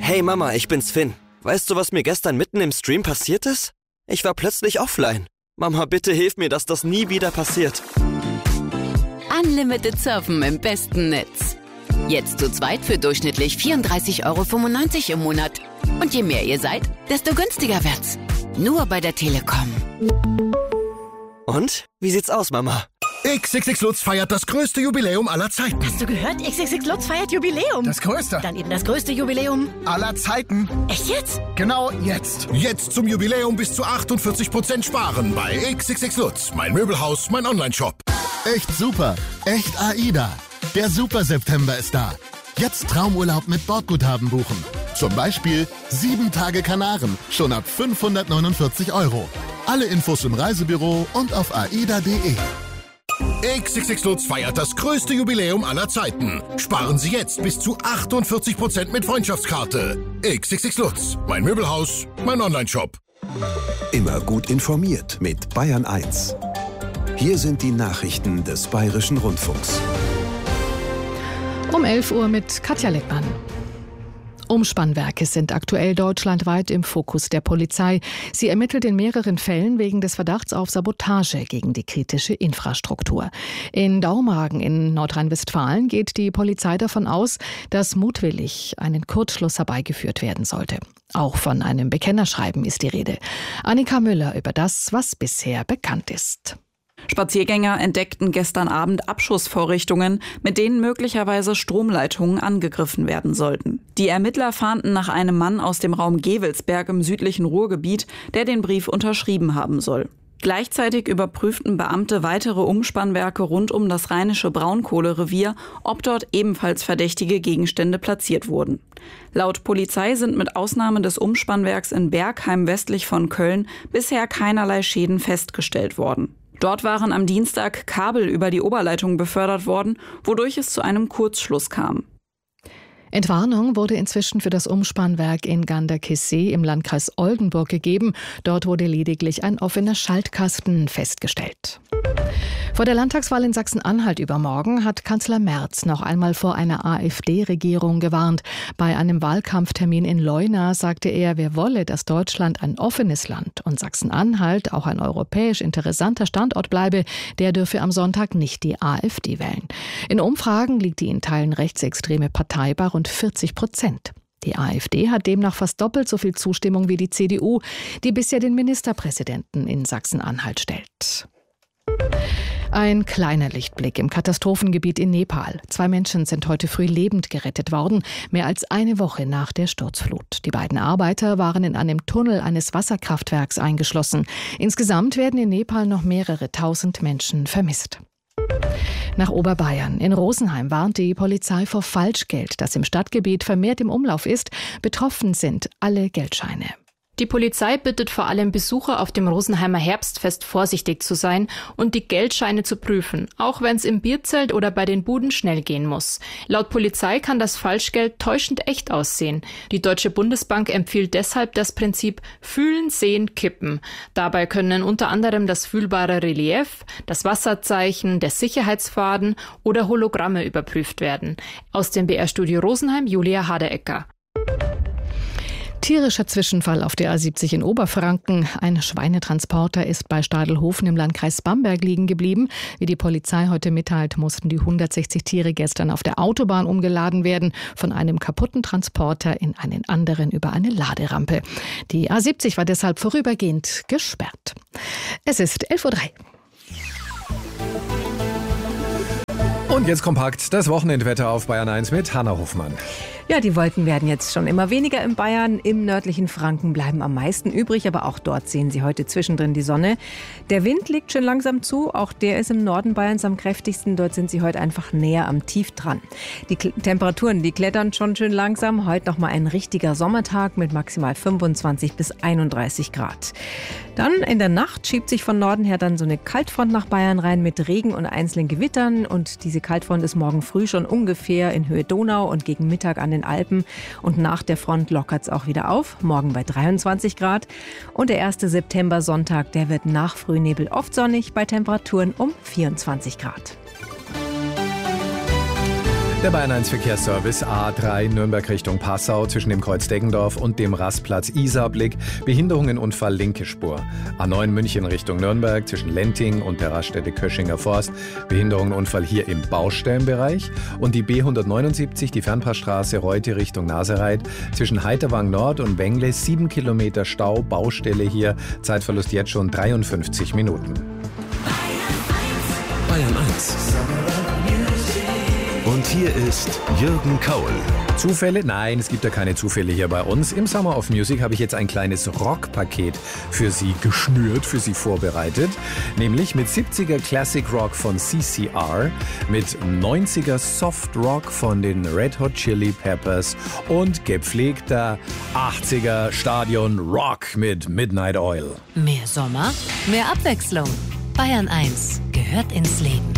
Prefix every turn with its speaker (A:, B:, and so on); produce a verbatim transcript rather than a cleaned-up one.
A: Hey Mama, ich bin's Finn. Weißt du, was mir gestern mitten im Stream passiert ist? Ich war plötzlich offline. Mama, bitte hilf mir, dass das nie wieder passiert.
B: Unlimited Surfen im besten Netz. Jetzt zu zweit für durchschnittlich vierunddreißig Euro fünfundneunzig im Monat. Und je mehr ihr seid, desto günstiger wird's. Nur bei der Telekom.
A: Und? Wie sieht's aus, Mama?
C: X X X Lutz feiert das größte Jubiläum aller Zeiten.
D: Hast du gehört? X X X Lutz feiert Jubiläum.
C: Das größte.
D: Dann eben das größte Jubiläum
C: aller Zeiten.
D: Echt jetzt?
C: Genau jetzt. Jetzt zum Jubiläum bis zu achtundvierzig Prozent sparen bei X X X Lutz. Mein Möbelhaus, mein Onlineshop.
E: Echt super. Echt AIDA. Der Super September ist da. Jetzt Traumurlaub mit Bordguthaben buchen. Zum Beispiel sieben Tage Kanaren. Schon ab fünfhundertneunundvierzig Euro. Alle Infos im Reisebüro und auf aida punkt de.
C: X X X Lutz feiert das größte Jubiläum aller Zeiten. Sparen Sie jetzt bis zu achtundvierzig Prozent mit Freundschaftskarte. X X X Lutz. Mein Möbelhaus, mein Onlineshop.
F: Immer gut informiert mit Bayern eins. Hier sind die Nachrichten des Bayerischen Rundfunks.
G: Um elf Uhr mit Katja Leckmann. Umspannwerke sind aktuell deutschlandweit im Fokus der Polizei. Sie ermittelt in mehreren Fällen wegen des Verdachts auf Sabotage gegen die kritische Infrastruktur. In Daumagen in Nordrhein-Westfalen geht die Polizei davon aus, dass mutwillig einen Kurzschluss herbeigeführt werden sollte. Auch von einem Bekennerschreiben ist die Rede. Annika Müller über das, was bisher bekannt ist.
H: Spaziergänger entdeckten gestern Abend Abschussvorrichtungen, mit denen möglicherweise Stromleitungen angegriffen werden sollten. Die Ermittler fahnden nach einem Mann aus dem Raum Gevelsberg im südlichen Ruhrgebiet, der den Brief unterschrieben haben soll. Gleichzeitig überprüften Beamte weitere Umspannwerke rund um das rheinische Braunkohlerevier, ob dort ebenfalls verdächtige Gegenstände platziert wurden. Laut Polizei sind mit Ausnahme des Umspannwerks in Bergheim westlich von Köln bisher keinerlei Schäden festgestellt worden. Dort waren am Dienstag Kabel über die Oberleitung befördert worden, wodurch es zu einem Kurzschluss kam.
G: Entwarnung wurde inzwischen für das Umspannwerk in Ganderkesee im Landkreis Oldenburg gegeben. Dort wurde lediglich ein offener Schaltkasten festgestellt. Vor der Landtagswahl in Sachsen-Anhalt übermorgen hat Kanzler Merz noch einmal vor einer AfD-Regierung gewarnt. Bei einem Wahlkampftermin in Leuna sagte er, wer wolle, dass Deutschland ein offenes Land und Sachsen-Anhalt auch ein europäisch interessanter Standort bleibe, der dürfe am Sonntag nicht die AfD wählen. In Umfragen liegt die in Teilen rechtsextreme Partei bei rund vierzig Prozent. Die AfD hat demnach fast doppelt so viel Zustimmung wie die C D U, die bisher den Ministerpräsidenten in Sachsen-Anhalt stellt. Ein kleiner Lichtblick im Katastrophengebiet in Nepal. Zwei Menschen sind heute früh lebend gerettet worden, mehr als eine Woche nach der Sturzflut. Die beiden Arbeiter waren in einem Tunnel eines Wasserkraftwerks eingeschlossen. Insgesamt werden in Nepal noch mehrere tausend Menschen vermisst. Nach Oberbayern. In Rosenheim warnt die Polizei vor Falschgeld, das im Stadtgebiet vermehrt im Umlauf ist. Betroffen sind alle Geldscheine.
I: Die Polizei bittet vor allem Besucher auf dem Rosenheimer Herbstfest vorsichtig zu sein und die Geldscheine zu prüfen, auch wenn es im Bierzelt oder bei den Buden schnell gehen muss. Laut Polizei kann das Falschgeld täuschend echt aussehen. Die Deutsche Bundesbank empfiehlt deshalb das Prinzip Fühlen, Sehen, Kippen. Dabei können unter anderem das fühlbare Relief, das Wasserzeichen, der Sicherheitsfaden oder Hologramme überprüft werden. Aus dem B R-Studio Rosenheim, Julia Haderecker.
G: Tierischer Zwischenfall auf der A siebzig in Oberfranken. Ein Schweinetransporter ist bei Stadelhofen im Landkreis Bamberg liegen geblieben. Wie die Polizei heute mitteilt, mussten die hundertsechzig Tiere gestern auf der Autobahn umgeladen werden, von einem kaputten Transporter in einen anderen über eine Laderampe. Die A siebzig war deshalb vorübergehend gesperrt. Es ist elf Uhr drei.
J: Und jetzt kompakt das Wochenendwetter auf Bayern eins mit Hanna Hofmann.
K: Ja, die Wolken werden jetzt schon immer weniger in Bayern. Im nördlichen Franken bleiben am meisten übrig, aber auch dort sehen Sie heute zwischendrin die Sonne. Der Wind legt schon langsam zu, auch der ist im Norden Bayerns am kräftigsten. Dort sind Sie heute einfach näher am Tief dran. Die K- Temperaturen, die klettern schon schön langsam. Heute nochmal ein richtiger Sommertag mit maximal fünfundzwanzig bis einunddreißig Grad. Dann in der Nacht schiebt sich von Norden her dann so eine Kaltfront nach Bayern rein mit Regen und einzelnen Gewittern. Und diese Kaltfront ist morgen früh schon ungefähr in Höhe Donau und gegen Mittag an den Alpen. Und nach der Front lockert es auch wieder auf. Morgen bei dreiundzwanzig Grad. Und der erste September Sonntag, der wird nach Frühnebel oft sonnig bei Temperaturen um vierundzwanzig Grad.
J: Der Bayern eins Verkehrsservice A drei Nürnberg Richtung Passau zwischen dem Kreuz Deggendorf und dem Rastplatz Isarblick. Behinderungenunfall linke Spur. A neun München Richtung Nürnberg zwischen Lenting und der Raststätte Köschinger Forst. Behinderungenunfall hier im Baustellenbereich. Und die B hundertneunundsiebzig, die Fernpassstraße Reute Richtung Nasereit zwischen Heiterwang Nord und Wengle. Sieben Kilometer Stau, Baustelle hier. Zeitverlust jetzt schon dreiundfünfzig Minuten.
F: Bayern eins. Und hier ist Jürgen Kaul.
J: Zufälle? Nein, es gibt ja keine Zufälle hier bei uns. Im Summer of Music habe ich jetzt ein kleines Rockpaket für Sie geschnürt, für Sie vorbereitet. Nämlich mit siebziger Classic Rock von C C R, mit neunziger Soft Rock von den Red Hot Chili Peppers und gepflegter achtziger Stadion Rock mit Midnight Oil.
L: Mehr Sommer, mehr Abwechslung. Bayern eins gehört ins Leben.